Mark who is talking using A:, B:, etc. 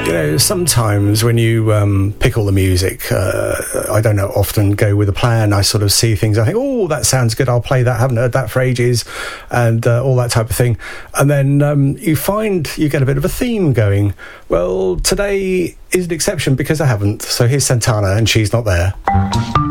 A: Sometimes when you pick all the music, I don't know, often go with a plan. I sort of see things, I think, oh, that sounds good, I'll play that, haven't heard that for ages, and all that type of thing. And then you find you get a bit of a theme going. Well, today is an exception because I haven't. So here's Santana, and She's Not There.